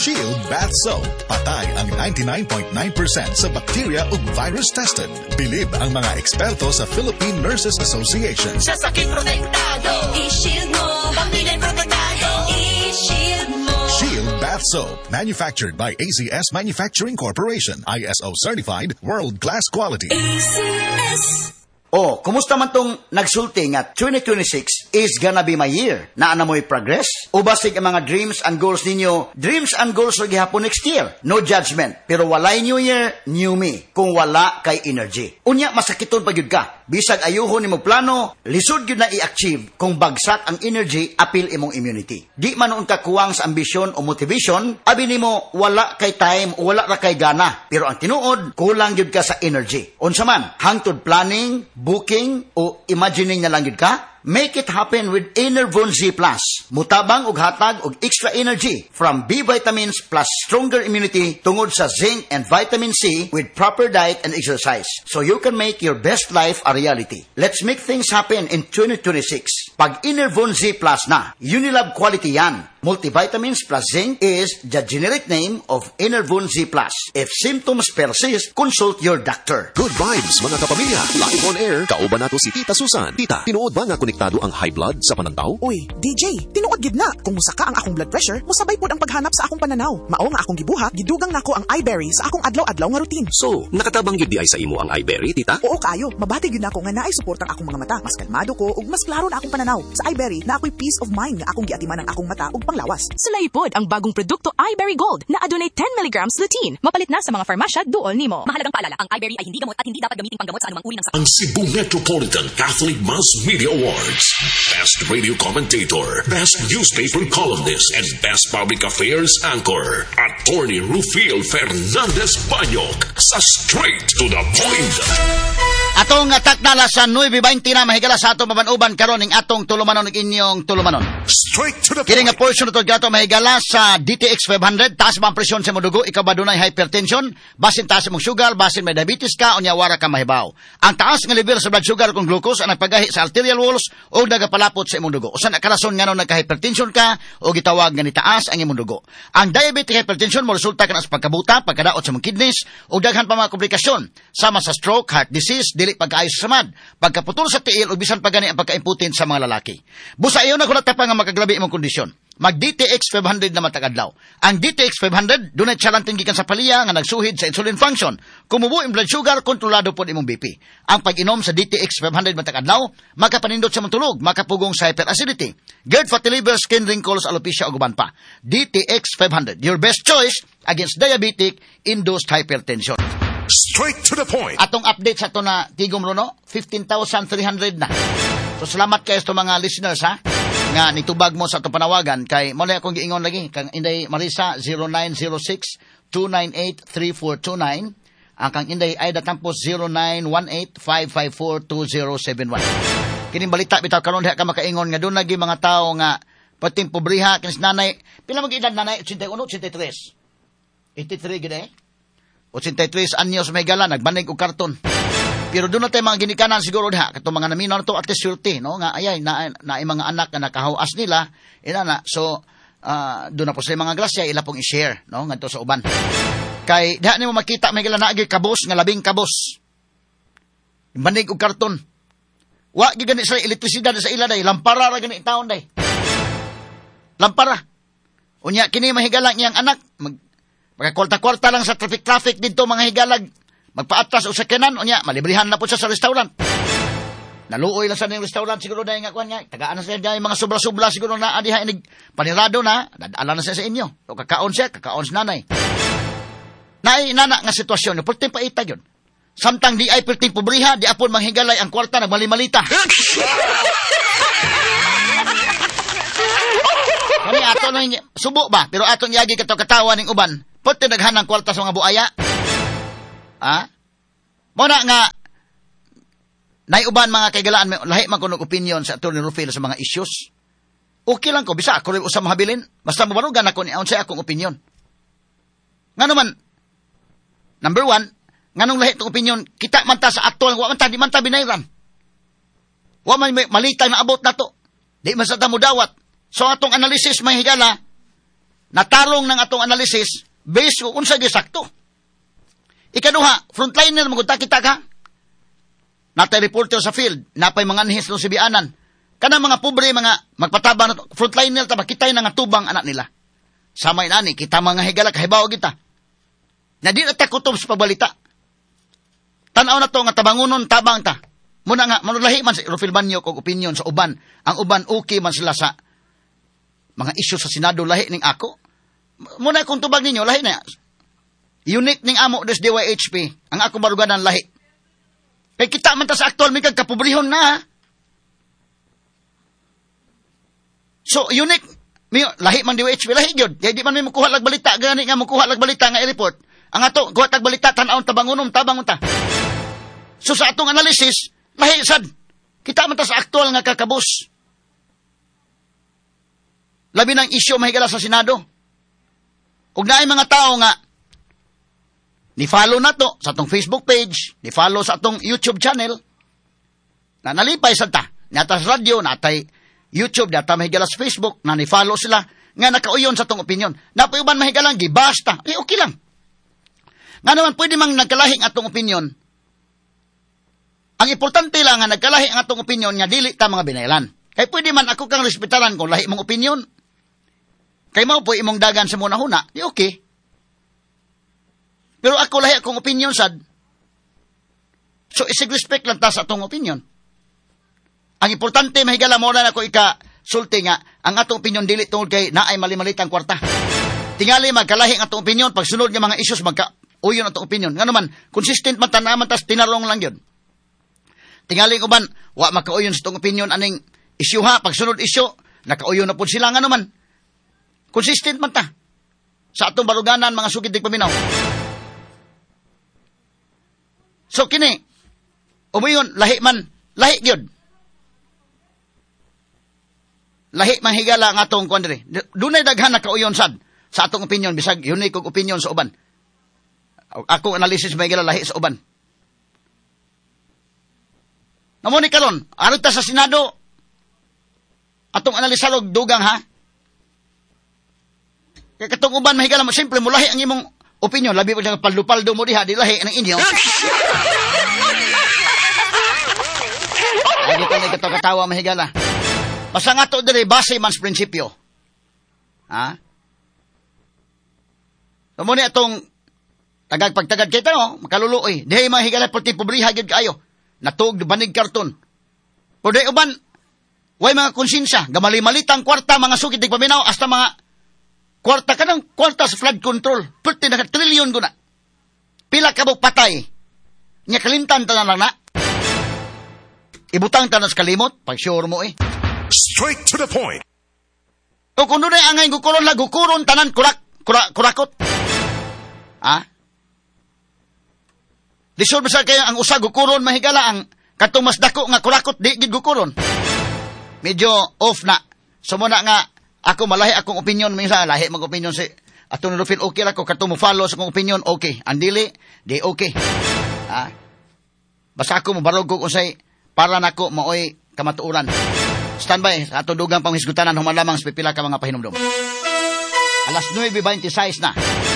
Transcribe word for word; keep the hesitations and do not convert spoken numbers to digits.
Shield Bath Soap. Patay ang ninety-nine point nine percent sa bacteria ug virus tested. Bilib ang mga eksperto sa Philippine Nurses Association. Sa sakit protektado, i-shield mo. Pamilya protektado, i-shield mo. Shield Bath Soap. Manufactured by A C S Manufacturing Corporation. I S O certified, world-class quality. A C S. Oh, kumusta man tong nagsulti nga twenty twenty-six is gonna be my year? Naana mo'y progress? O basig ang mga dreams and goals ninyo, dreams and goals ro gihapon next year? No judgment. Pero walay new year, new me. Kung wala kay energy. Unya, masakiton pa gyud ka. Bisag ayuhon nimo plano, lisod gyud na i-achieve kung bagsak ang energy, apil imong immunity. Di man noon ka kuwang sa ambisyon o motivation, abi nimo wala kay time o wala ra kay gana. Pero ang tinuod, kulang gyud ka sa energy. Unsa man, hangtod planning, booking o imagining na lang yun ka? Make it happen with Enervon Z Plus. Mutabang og hatag og extra energy from B vitamins plus stronger immunity tungod sa zinc and vitamin C with proper diet and exercise. So you can make your best life a reality. Let's make things happen in twenty twenty-six. Pag Enervon Z Plus na, Unilab quality yan. Multivitamins plus zinc is the generic name of Enervon Z Plus. If symptoms persist, consult your doctor. Good vibes, mga kapamilya. Live on air, kauban nato si Tita Susan. Tita, tinuod ba nga konektado ang high blood sa panantaw? Uy, D J, tinuod gid na. Kung musaka ang akong blood pressure, musabay pod ang paghanap sa akong pananaw. Mao nga akong gibuhat, gidugang nako ang iBerry sa akong adlaw-adlaw nga routine. So, nakatabang gyud di ay sa imo ang iBerry, Tita? Oo kayo, mabati gyud nako nga naay support ang akong mga mata. Mas kalmado ko ug mas klaro na akong pananaw. Sa iBerry, na ako'y peace of mind nga akong giatiman ang akong mata ug panglawas. Sulaipod ang bagong produkto iBerry Gold na adunay ten milligrams lutein. Mapalit na sa mga farmasya duol nimo. Mahalagang paalala, ang iBerry ay hindi gamot at hindi dapat gamitin panggamot sa anumang uri ng sakit. Ang Cebu Metropolitan Catholic Mass Media Awards. Best Radio Commentator, Best Newspaper Columnist, and Best Public Affairs Anchor. Attorney Rufil Fernandez Banyok sa Straight to the Point. Atong taknala sa nine twenty na mahigala sa atong mabanuban karon ning atong tulumanon ning inyong tulumanon. Straight to the Kini nga point. portion ito gato mahigala sa D T X five hundred, taas ba ang presyon sa imong dugo, ikaw ba dunay hypertension, basin taas imong sugar, basin may diabetes ka, unya wara ka mahibaw. Ang taas nga level sa blood sugar kung glucose ang nagpagahi sa arterial walls o nagapalapot sa imong dugo. Usa na karason ngano nagka-hypertension ka o gitawag nga ni taas ang imong dugo. Ang diabetic hypertension mo resulta kana sa pagkabuta, pagkadaot sa imong kidneys o daghan pa mga komplikasyon sama sa stroke, heart disease, dili pagkaayo sa samad, pagkaputol sa tiil o bisan pa gani ang pagkaimputin sa mga lalaki. Busa iyo na kulat pa nga magaglabi imong kondisyon. Mag-D T X five hundred na matag-adlaw. Ang D T X five hundred, dunay tsalantin gikan sa paliya nga nagsuhid sa insulin function. Kumubo ang blood sugar, kontrolado po imong B P. Ang pag-inom sa D T X five hundred matag-adlaw, makapanindot sa matulog, makapugong sa hyperacidity, GERD, fatty liver, skin wrinkles, alopecia o guban pa. D T X five hundred, your best choice against diabetic-induced hypertension. Straight to the point. Atong update sa ito na tigom no, fifteen thousand three hundred na. So salamat kayo sa mga listeners ha, nga nitubag mo sa itong panawagan, kay muli akong giingon lagi, kang Inday Marisa zero nine zero six two nine eight three four two nine, ang kang Inday Aida Tampos zero nine one eight five five four two zero seven one. Kining balita bitaw karon diha ka makaingon nga doon lagi mga tao nga pating pobriha kinis nanay, pila mag-edad nanay, eighty-one, eighty-three. eighty-three gid eh. eighty-three anyos may gala, nagbanig og karton. Pero doon na tayo mga ginikanan siguro diha, katong mga naminaw na to at least thirty, no? Nga ayay, na, na, na mga anak na nakahawas nila, ina na. So, uh, doon na po sa mga grasya, ila pong i-share, no? Nga to sa uban. Kay, diha niyo makita, may gala naagay kabos, nga labing kabos. Banig og karton. Wa, gigani sa elektrisidad sa ila day, lampara ra gani taon day. Lampara. Unya, kini mahigalang iyang anak, mag, magkakwarta-kwarta lang sa traffic-traffic dito mga higalag. Magpaatas o sakyanan, unya, malibrihan na po siya sa restaurant. Naluoy lang sa ng restaurant, siguro dahil nga kuhan niya. Tagaan na siya dahil mga sobra-sobra, siguro na adiha inig panirado na, dadala na siya sa inyo. O kakaon siya, kakaon sa nanay. Naay, nana nga sitwasyon, perting paita yun. Samtang di ay perting pobriha, di apon manghigalay ang kwarta, nagmalimalita. Kami ato nang subo ba, pero atong yagi kato katawa ning uban, perting naghanang kwarta sa mga buaya. Ha? Muna nga, naiuban mga kaigalaan, lahi man ko ng opinion sa Atty. Rufil sa mga issues. Okay lang ko, bisa ako rin usang mahabilin. Basta mabarugan ako ni aon sa akong opinion. Nga naman, number one, nga nung lahi itong opinion, kita man ta sa atol, wa man ta, di man ta binayran. Wa man malitay na abot na to. Di man sa tamo dawat. So atong analysis may higala, natarong ng atong analysis based kung unsa gisakto. Ikaduha, frontliner magunta kita ka. Natay reporter sa field, napay mga anhis no si bianan. Kana mga pobre mga magpatabang na frontliner ta makitay na nga tubang anak nila. Samay nani kita mga higala kahibaw kita. Na di na ta kutob sa pagbalita. Tanaw na to nga tabangunon tabang ta. Muna nga manulahi man si Rufil Banyo kog opinion sa uban. Ang uban okay man sila sa mga isyu sa Senado lahi ning ako. Muna kung tubag ninyo lahi na. Unique ning amo des D Y H P. Ang ako baruganan lahi. Kay kita man ta sa aktual may kagkapobrehon na. So unique mi lahi man D Y H P lahi gyud. Kay di man may makuha lag balita gani nga makuha lag balita nga i-report. Ang ato kuha tag balita tan-aw tabangunom tabang unta. So sa atong analysis lahi sad. Kita man ta sa aktual nga kakabus. Labi ng isyu mahigala sa Senado. Ug naay mga tao nga ni-follow na to sa atong Facebook page, ni-follow sa atong YouTube channel, na nalipay sa ta, nata sa radio, natay YouTube, nata mahigala sa Facebook, na ni-follow sila, nga nakauyon sa atong opinion. Napayuban mahigalang, gibasta, eh okay lang. Nga naman, pwede mang nagkalahing atong opinion. Ang importante lang nga nagkalahi ang atong opinion, nga dili ta mga binailan. Kaya pwede man ako kang respetaran kung lahi mong opinion. Kaya mo po imong dagan sa muna huna, di okay. Pero ako lahi akong opinion sad. So isig respect lang ta sa atong opinion. Ang importante mahigala mo na ako ika sulti nga ang atong opinion dili tungod kay naay mali-malitang kwarta. Tingali magkalahi ang atong opinion pag sunod nga mga issues magka uyon atong opinion. Nga naman consistent man tanaman tas tinarong lang yun. Tingali uban wa makauyon sa atong opinion aning issue ha pag sunod issue nakauyon na pud sila nga naman. Consistent man ta sa atong baruganan mga sugid dig paminaw. So kini, umayon, lahi man, lahi gyud. Lahi man higala ang atong kuandre. Dunay daghan na kauyon sad sa atong opinion, bisag unique kog opinion sa uban. Ako analysis may higala lahi sa uban. Namo ni karon, aron ta sa Senado, atong analisalog dugang ha. Kaya katong uban mahigala mo, simple mo lahi ang imong opinion, labi pa siya paldo-paldo mo diha, di lahi ng inyo. Ay, dito na katawa mahigala. Basta nga to dire, base man sa prinsipyo. Ha? So, muna itong tagagpagtagad kita, no? Makaluluoy. Dihay mahigala, pati pobriha, gid kayo. Natug, banig karton. Pero di uban, way mga konsensya, gamali-malitang kwarta, mga sukit, di paminaw, hasta mga kwarta ka ng kwarta sa flood control. Pwede na trilyon ko na. Pila ka buk patay. Nya kalintan ta na lang na. Ibutang ta na sa kalimot. Pag sure mo eh. Straight to the point. O kung doon ay angay gukuron la, gukuron tanan kurak, kurak, kurakot. Ha? Disol ba sa kayo ang usa gukuron mahigala ang katong mas dako nga kurakot di gid gukuron. Medyo off na. So muna nga ako malahi akong opinion minsan lahi mag opinion si atong Rufil okay ra ko katong mo follow sa akong opinion okay. Andili di okay. Ha? Basta ako mo barog ko unsay para nako maoy kamatuoran. Standby sa atong dugang panghisgutanan human lamang sa pipila ka mga pahinumdom. Alas nueve twenty-six na.